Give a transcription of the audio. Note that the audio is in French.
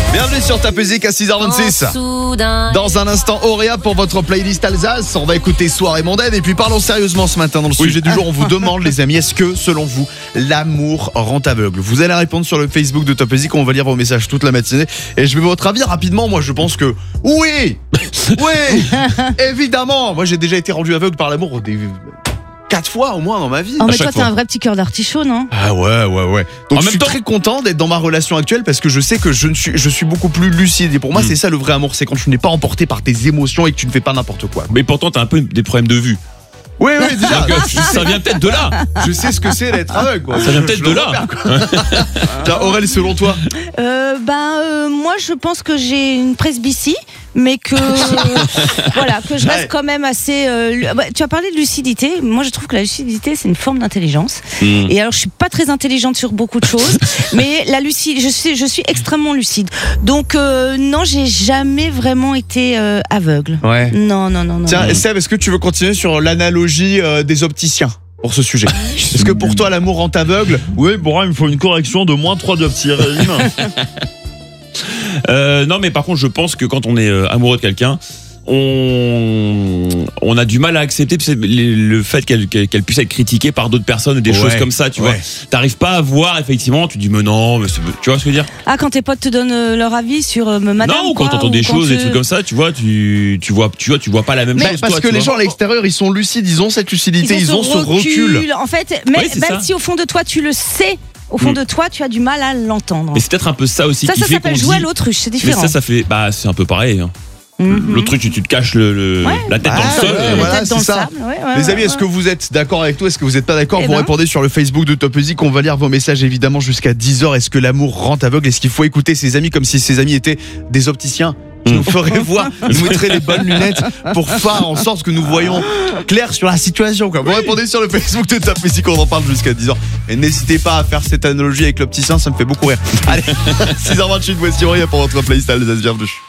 Bienvenue sur Top Music à 6h26. Dans un instant, Auréa pour votre playlist Alsace. On va écouter Soirée mondaine. Et puis parlons sérieusement ce matin dans le sujet du jour. On vous demande, les amis, est-ce que, selon vous, l'amour rend aveugle? Vous allez répondre sur le Facebook de Top Music. On va lire vos messages toute la matinée. Et je veux votre avis rapidement. Moi, je pense que oui, oui, évidemment. Moi, j'ai déjà été rendu aveugle par l'amour 4 fois au moins dans ma vie. Oh mais toi t'as un vrai petit cœur d'artichaut, non? Ah ouais. Donc je suis très content d'être dans ma relation actuelle parce que je sais que je suis beaucoup plus lucide. Et pour moi c'est ça le vrai amour, c'est quand tu n'es pas emporté par tes émotions et que tu ne fais pas n'importe quoi. Mais pourtant t'as un peu des problèmes de vue. Oui, déjà. Ça vient peut-être de là. Je sais ce que c'est d'être aveugle, quoi. Ça vient peut-être de là. Tiens, Aurèle, selon toi? Moi je pense que j'ai une presbytie, mais que voilà, que je reste quand même assez. Tu as parlé de lucidité. Moi je trouve que la lucidité c'est une forme d'intelligence. Et alors je suis pas très intelligente sur beaucoup de choses, mais je suis extrêmement lucide. Donc non, j'ai jamais vraiment été aveugle. Ouais. Non. Tiens, Seb, est-ce que tu veux continuer sur l'analogie des opticiens pour ce sujet? Est-ce que pour toi l'amour rend aveugle? Oui, bon, il me faut une correction de -3 dioptries. Non, mais par contre, je pense que quand on est amoureux de quelqu'un, on a du mal à accepter le fait qu'elle puisse être critiquée par d'autres personnes et des choses comme ça, tu vois. T'arrives pas à voir, effectivement, tu dis mais non, mais tu vois ce que je veux dire? Ah, quand tes potes te donnent leur avis sur madame. Non, ou quand t'entends des choses, des trucs comme ça, tu vois pas la même chose. Parce que les gens à l'extérieur, ils sont lucides, ils ont cette lucidité, ils ont ce recul. En fait, même si au fond de toi tu le sais, au fond de toi tu as du mal à l'entendre. Mais c'est peut-être un peu ça aussi qui fait qu'on dit. Ça s'appelle jouer à l'autruche, c'est différent. Mais ça fait, c'est un peu pareil. Hein. L'autruche, tu te caches la tête dans le sol. Voilà, c'est ça. Les amis, est-ce que vous êtes d'accord avec toi? Est-ce que vous n'êtes pas d'accord? Vous répondez sur le Facebook de Top Music. On va lire vos messages évidemment jusqu'à 10h. Est-ce que l'amour rend aveugle? Est-ce qu'il faut écouter ses amis comme si ses amis étaient des opticiens? Qui nous ferait voir, nous mettrait les bonnes lunettes pour faire en sorte que nous voyons clair sur la situation, quoi. Vous répondez sur le Facebook de Top Music, on en parle jusqu'à 10h. Et n'hésitez pas à faire cette analogie avec l'opticien, ça me fait beaucoup rire. Allez, 6h28, voici Auréa pour votre playlist Alsace, bienvenue.